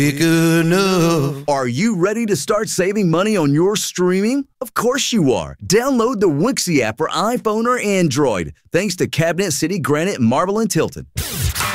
enough. Are you ready to start saving money on your streaming? Of course you are. Download the Wixie app for iPhone or Android. Thanks to Cabinet City, Granite, Marble, and Tilton.